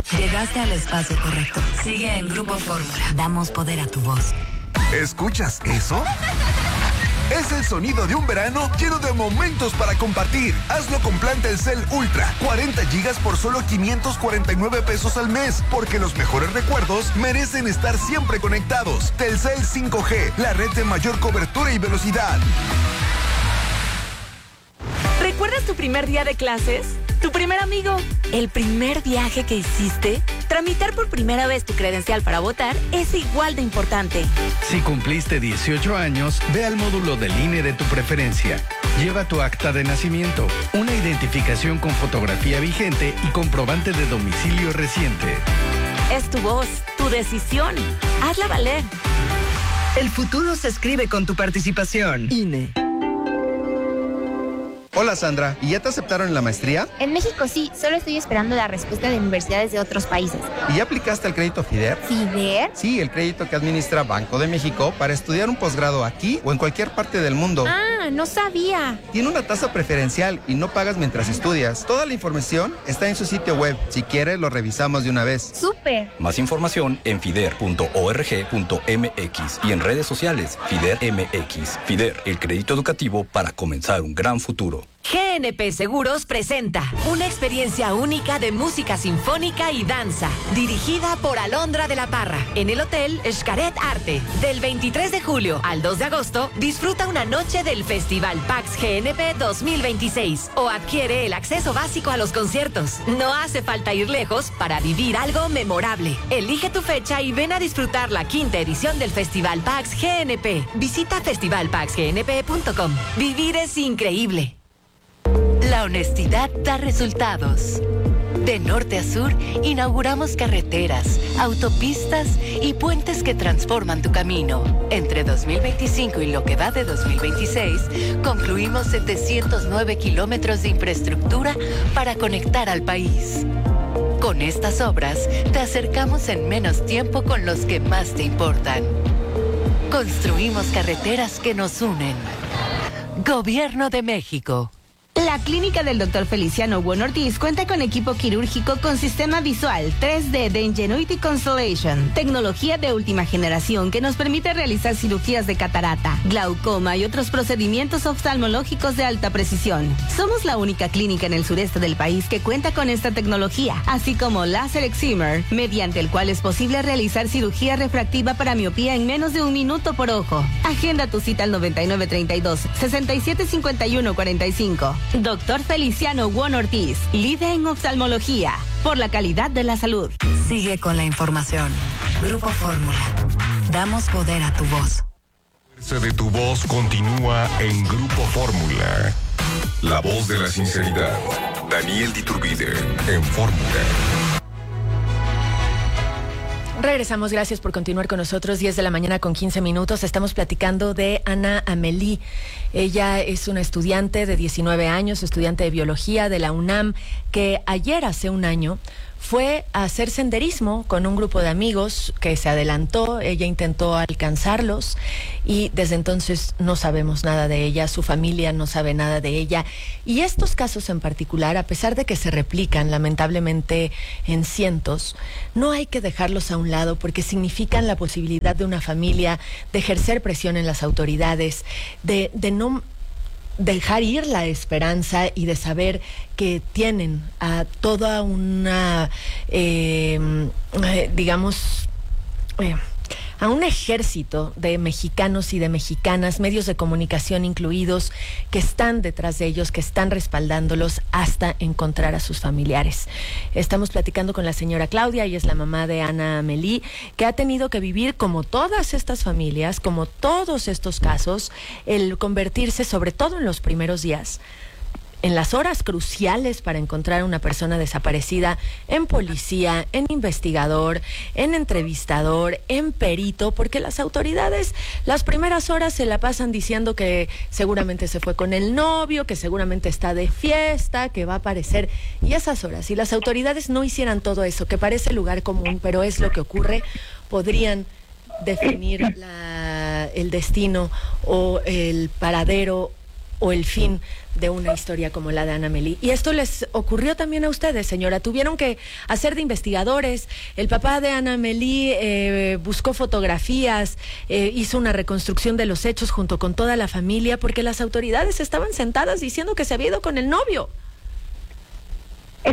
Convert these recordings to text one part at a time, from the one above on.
Llegaste al espacio correcto. Sigue en Grupo Fórmula. Damos poder a tu voz. ¿Escuchas eso? Es el sonido de un verano lleno de momentos para compartir. Hazlo con plan Telcel Ultra. 40 gigas por solo 549 pesos al mes. Porque los mejores recuerdos merecen estar siempre conectados. Telcel 5G, la red de mayor cobertura y velocidad. ¿Recuerdas tu primer día de clases? ¿Tu primer amigo? ¿El primer viaje que hiciste? Tramitar por primera vez tu credencial para votar es igual de importante. Si cumpliste 18 años, ve al módulo del INE de tu preferencia. Lleva tu acta de nacimiento, una identificación con fotografía vigente y comprobante de domicilio reciente. Es tu voz, tu decisión. Hazla valer. El futuro se escribe con tu participación. INE. Hola Sandra, ¿y ya te aceptaron en la maestría? En México sí, solo estoy esperando la respuesta de universidades de otros países. ¿Y ya aplicaste al crédito FIDER? ¿FIDER? Sí, el crédito que administra Banco de México para estudiar un posgrado aquí o en cualquier parte del mundo. Ah, no sabía. Tiene una tasa preferencial y no pagas mientras estudias. Toda la información está en su sitio web. Si quieres, lo revisamos de una vez. ¡Súper! Más información en fider.org.mx y en redes sociales FIDER MX. FIDER, el crédito educativo para comenzar un gran futuro. GNP Seguros presenta una experiencia única de música sinfónica y danza, dirigida por Alondra de la Parra, en el Hotel Xcaret Arte. Del 23 de julio al 2 de agosto, disfruta una noche del Festival Pax GNP 2026 o adquiere el acceso básico a los conciertos. No hace falta ir lejos para vivir algo memorable. Elige tu fecha y ven a disfrutar la 5ª edición del Festival Pax GNP. Visita festivalpaxgnp.com. Vivir es increíble. La honestidad da resultados. De norte a sur, inauguramos carreteras, autopistas y puentes que transforman tu camino. Entre 2025 y lo que va de 2026, concluimos 709 kilómetros de infraestructura para conectar al país. Con estas obras, te acercamos en menos tiempo con los que más te importan. Construimos carreteras que nos unen. Gobierno de México. La clínica del Dr. Feliciano Bueno Ortiz cuenta con equipo quirúrgico con sistema visual 3D de Ingenuity Constellation, tecnología de última generación que nos permite realizar cirugías de catarata, glaucoma y otros procedimientos oftalmológicos de alta precisión. Somos la única clínica en el sureste del país que cuenta con esta tecnología, así como láser excimer, mediante el cual es posible realizar cirugía refractiva para miopía en menos de 1 minuto por ojo. Agenda tu cita al 9932-675145. Doctor Feliciano Bueno Ortiz, líder en oftalmología, por la calidad de la salud. Sigue con la información. Grupo Fórmula. Damos poder a tu voz. La fuerza de tu voz continúa en Grupo Fórmula. La voz de la sinceridad. Daniel Diturbide en Fórmula. Regresamos, gracias por continuar con nosotros. 10 de la mañana con 15 minutos. Estamos platicando de Ana Amelie. Ella es una estudiante de 19 años, estudiante de biología de la UNAM, que ayer, hace un año, fue a hacer senderismo con un grupo de amigos que se adelantó. Ella intentó alcanzarlos y desde entonces no sabemos nada de ella, su familia no sabe nada de ella. Y estos casos en particular, a pesar de que se replican lamentablemente en cientos, no hay que dejarlos a un lado porque significan la posibilidad de una familia de ejercer presión en las autoridades, de no dejar ir la esperanza y de saber que tienen a toda una, a un ejército de mexicanos y de mexicanas, medios de comunicación incluidos, que están detrás de ellos, que están respaldándolos hasta encontrar a sus familiares. Estamos platicando con la señora Claudia, ella es la mamá de Ana Amelie, que ha tenido que vivir, como todas estas familias, como todos estos casos, el convertirse, sobre todo en los primeros días, en las horas cruciales para encontrar a una persona desaparecida, en policía, en investigador, en entrevistador, en perito, porque las autoridades las primeras horas se la pasan diciendo que seguramente se fue con el novio, que seguramente está de fiesta, que va a aparecer. Y esas horas, si las autoridades no hicieran todo eso, que parece lugar común, pero es lo que ocurre, podrían definir el destino o el paradero o el fin de una historia como la de Ana-Meli. Y esto les ocurrió también a ustedes, señora. Tuvieron que hacer de investigadores. El papá de Ana-Meli buscó fotografías, hizo una reconstrucción de los hechos junto con toda la familia, porque las autoridades estaban sentadas diciendo que se había ido con el novio. Es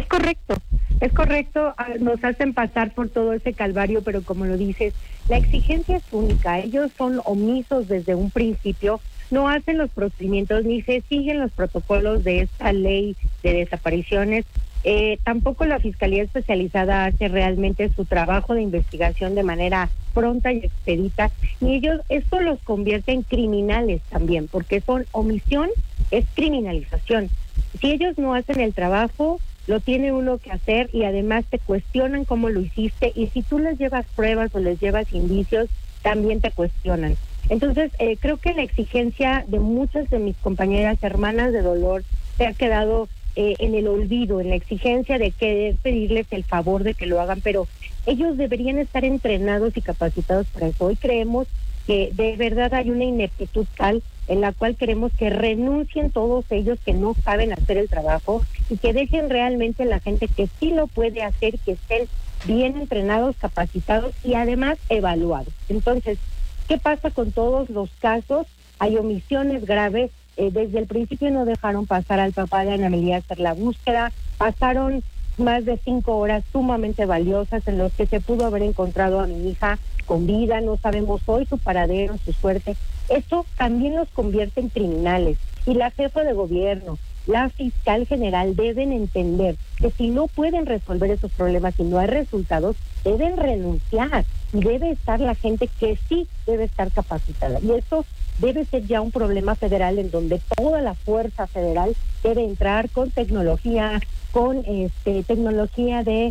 correcto, nos hacen pasar por todo ese calvario, pero como lo dices, la exigencia es única. Ellos son omisos desde un principio, no hacen los procedimientos ni se siguen los protocolos de esta ley de desapariciones. Tampoco la Fiscalía Especializada hace realmente su trabajo de investigación de manera pronta y expedita, y ellos, esto los convierte en criminales también, porque omisión es criminalización. Si ellos no hacen el trabajo, lo tiene uno que hacer, y además te cuestionan cómo lo hiciste, y si tú les llevas pruebas o les llevas indicios, también te cuestionan. Entonces, creo que la exigencia de muchas de mis compañeras hermanas de dolor se ha quedado en el olvido, en la exigencia de que pedirles el favor de que lo hagan, pero ellos deberían estar entrenados y capacitados para eso. Hoy creemos que de verdad hay una ineptitud tal en la cual queremos que renuncien todos ellos que no saben hacer el trabajo y que dejen realmente a la gente que sí lo puede hacer, que estén bien entrenados, capacitados y además evaluados. Entonces, ¿qué pasa con todos los casos? Hay omisiones graves. Desde el principio no dejaron pasar al papá de Ana-Meli a hacer la búsqueda. Pasaron más de 5 horas sumamente valiosas en los que se pudo haber encontrado a mi hija con vida. No sabemos hoy su paradero, su suerte. Esto también los convierte en criminales. Y la jefa de gobierno, la fiscal general deben entender que si no pueden resolver esos problemas, si no hay resultados, deben renunciar. Y debe estar la gente que sí debe estar capacitada. Y esto debe ser ya un problema federal en donde toda la fuerza federal debe entrar con tecnología, con tecnología de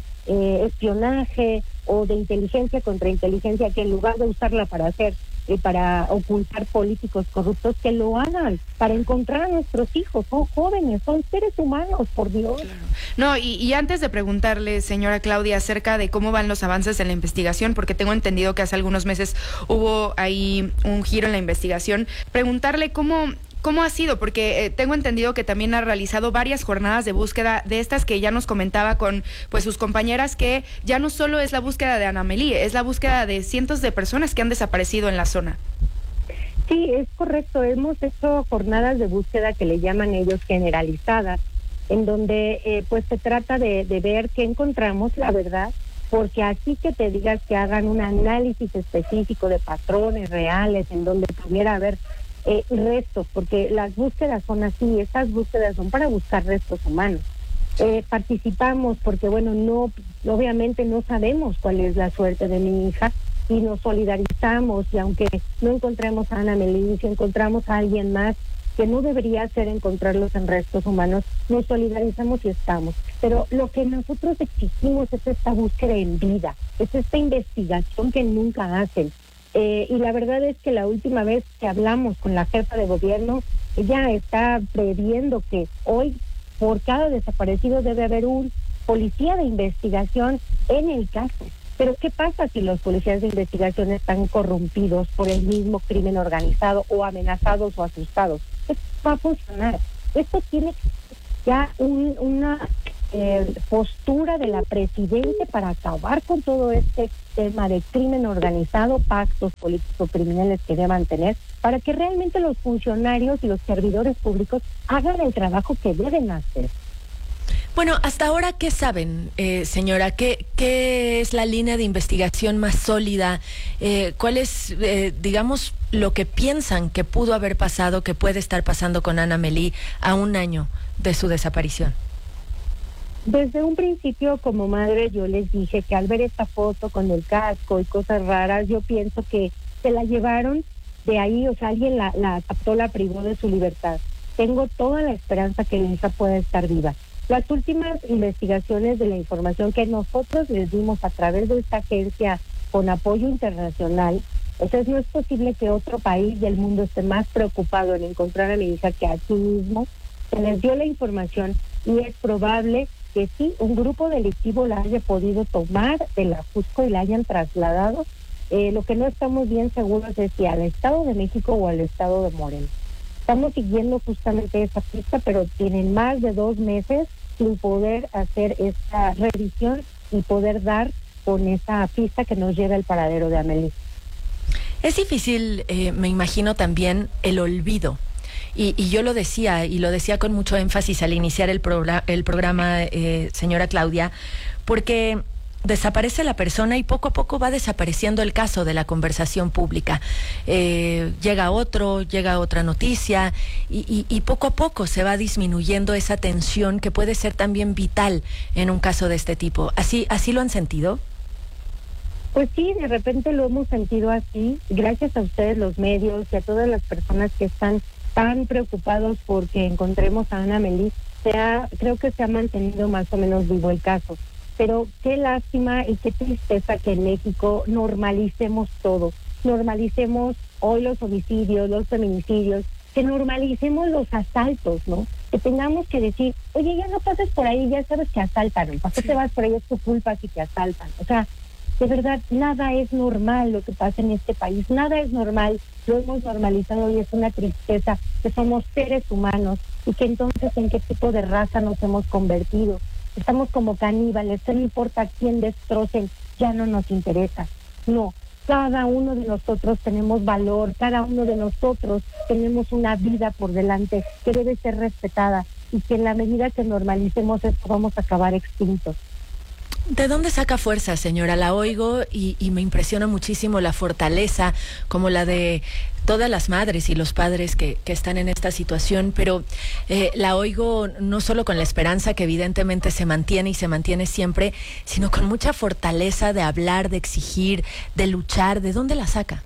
espionaje o de inteligencia contra inteligencia, que en lugar de usarla para para ocultar políticos corruptos, que lo hagan para encontrar a nuestros hijos. Son jóvenes, son seres humanos, por Dios. Claro. No, y antes de preguntarle, señora Claudia, acerca de cómo van los avances en la investigación, porque tengo entendido que hace algunos meses hubo ahí un giro en la investigación, preguntarle cómo ha sido, porque tengo entendido que también ha realizado varias jornadas de búsqueda de estas que ya nos comentaba con pues sus compañeras, que ya no solo es la búsqueda de Ana-Meli, es la búsqueda de cientos de personas que han desaparecido en la zona. Sí, es correcto. Hemos hecho jornadas de búsqueda que le llaman ellos generalizadas, en donde pues se trata de ver qué encontramos, la verdad, porque así que te digas que hagan un análisis específico de patrones reales en donde pudiera haber restos, porque las búsquedas son así, esas búsquedas son para buscar restos humanos. Participamos porque, bueno, no, obviamente no sabemos cuál es la suerte de mi hija y nos solidarizamos, y aunque no encontremos a Ana-Meli, si encontramos a alguien más que no debería ser encontrarlos en restos humanos, nos solidarizamos y estamos. Pero lo que nosotros exigimos es esta búsqueda en vida, es esta investigación que nunca hacen. Y la verdad es que la última vez que hablamos con la jefa de gobierno, ella está previendo que hoy por cada desaparecido debe haber un policía de investigación en el caso. Pero ¿qué pasa si los policías de investigación están corrompidos por el mismo crimen organizado o amenazados o asustados? Esto va a funcionar. Esto tiene ya una postura de la presidente para acabar con todo este tema de crimen organizado, pactos político-criminales que deban tener, para que realmente los funcionarios y los servidores públicos hagan el trabajo que deben hacer. Bueno, hasta ahora, ¿qué saben, señora? ¿Qué es la línea de investigación más sólida? ¿Cuál es, digamos, lo que piensan que pudo haber pasado, que puede estar pasando con Ana-Meli a un año de su desaparición? Desde un principio, como madre, yo les dije que al ver esta foto con el casco y cosas raras, yo pienso que se la llevaron de ahí, o sea, alguien la captó, la privó de su libertad. Tengo toda la esperanza que mi hija pueda estar viva. Las últimas investigaciones de la información que nosotros les dimos a través de esta agencia con apoyo internacional, entonces no es posible que otro país del mundo esté más preocupado en encontrar a mi hija que aquí mismo. Se les dio la información y es probable que sí, un grupo delictivo la haya podido tomar de la Jusco y la hayan trasladado. Lo que no estamos bien seguros es si al Estado de México o al Estado de Morelos. Estamos siguiendo justamente esa pista, pero tienen más de 2 meses sin poder hacer esta revisión y poder dar con esa pista que nos lleva al paradero de Amélie. Es difícil, me imagino también, el olvido. Y yo lo decía, y lo decía con mucho énfasis al iniciar el programa, señora Claudia, porque desaparece la persona y poco a poco va desapareciendo el caso de la conversación pública. Llega otra noticia y poco a poco se va disminuyendo esa tensión que puede ser también vital en un caso de este tipo. ¿Así lo han sentido? Pues sí, de repente lo hemos sentido así, gracias a ustedes los medios y a todas las personas que están tan preocupados porque encontremos a Ana Amélie. Creo que se ha mantenido más o menos vivo el caso. Pero qué lástima y qué tristeza que en México normalicemos todo. Normalicemos hoy los homicidios, los feminicidios, que normalicemos los asaltos, ¿no? Que tengamos que decir, oye, ya no pases por ahí, ya sabes que asaltan, ¿para qué te vas por ahí? Es tu culpa si te asaltan. O sea, de verdad, nada es normal lo que pasa en este país, nada es normal, lo hemos normalizado y es una tristeza que somos seres humanos y que entonces en qué tipo de raza nos hemos convertido. Estamos como caníbales, no importa a quién destrocen, ya no nos interesa. No, cada uno de nosotros tenemos valor, cada uno de nosotros tenemos una vida por delante que debe ser respetada y que en la medida que normalicemos esto vamos a acabar extintos. ¿De dónde saca fuerza, señora? La oigo y me impresiona muchísimo la fortaleza, como la de todas las madres y los padres que están en esta situación, pero la oigo no solo con la esperanza que evidentemente se mantiene y se mantiene siempre, sino con mucha fortaleza de hablar, de exigir, de luchar. ¿De dónde la saca?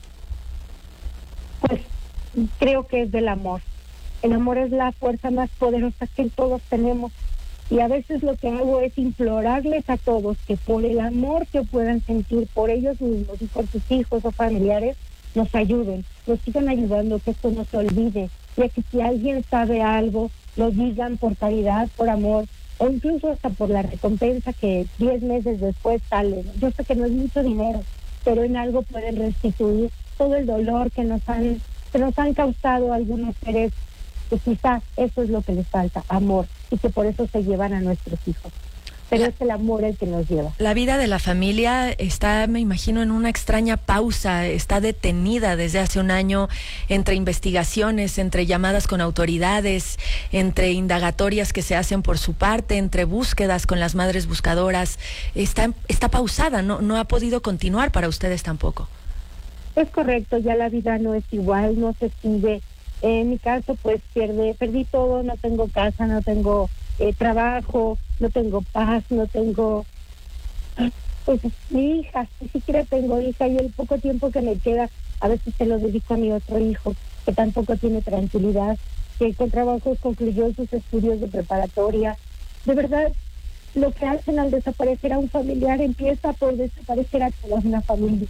Pues creo que es del amor. El amor es la fuerza más poderosa que todos tenemos. Y a veces lo que hago es implorarles a todos que por el amor que puedan sentir por ellos mismos y por sus hijos o familiares, nos ayuden, nos sigan ayudando, que esto no se olvide. Ya que si alguien sabe algo, lo digan por caridad, por amor, o incluso hasta por la recompensa que 10 meses después sale. Yo sé que no es mucho dinero, pero en algo pueden restituir todo el dolor que nos han causado algunos seres, que quizá eso es lo que les falta, amor, y que por eso se llevan a nuestros hijos. Pero es el amor el que nos lleva. La vida de la familia está, me imagino, en una extraña pausa, está detenida desde hace un año entre investigaciones, entre llamadas con autoridades, entre indagatorias que se hacen por su parte, entre búsquedas con las madres buscadoras. Está pausada, no ha podido continuar para ustedes tampoco. Es correcto, ya la vida no es igual, no se sigue. En mi caso, pues perdí todo, no tengo casa, no tengo trabajo, no tengo paz, no tengo, pues mi hija, ni siquiera tengo hija, y el poco tiempo que me queda, a veces se lo dedico a mi otro hijo, que tampoco tiene tranquilidad, que con trabajos concluyó sus estudios de preparatoria. De verdad, lo que hacen al desaparecer a un familiar empieza por desaparecer a toda una familia.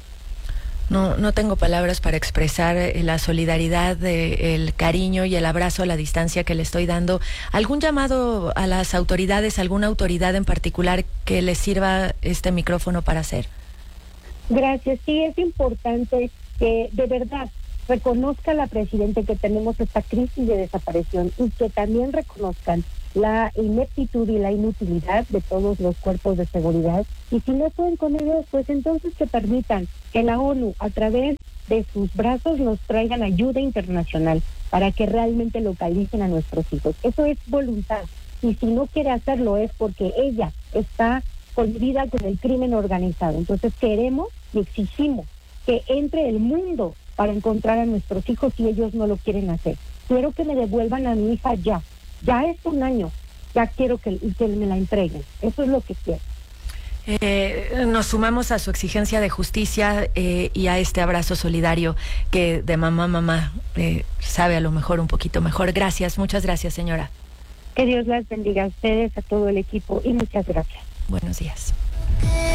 No tengo palabras para expresar la solidaridad, el cariño y el abrazo a la distancia que le estoy dando. ¿Algún llamado a las autoridades, alguna autoridad en particular que les sirva este micrófono para hacer? Gracias. Sí, es importante que de verdad reconozca la Presidenta que tenemos esta crisis de desaparición y que también reconozcan la ineptitud y la inutilidad de todos los cuerpos de seguridad, y si no pueden con ellos, pues entonces que permitan que la ONU a través de sus brazos nos traigan ayuda internacional para que realmente localicen a nuestros hijos. Eso es voluntad, y si no quiere hacerlo es porque ella está coludida con el crimen organizado. Entonces queremos y exigimos que entre el mundo para encontrar a nuestros hijos si ellos no lo quieren hacer. Quiero que me devuelvan a mi hija ya. Ya es un año, ya quiero que me la entreguen. Eso es lo que quiero. Nos sumamos a su exigencia de justicia y a este abrazo solidario que de mamá sabe a lo mejor un poquito mejor. Gracias, muchas gracias, señora. Que Dios las bendiga a ustedes, a todo el equipo, y muchas gracias. Buenos días.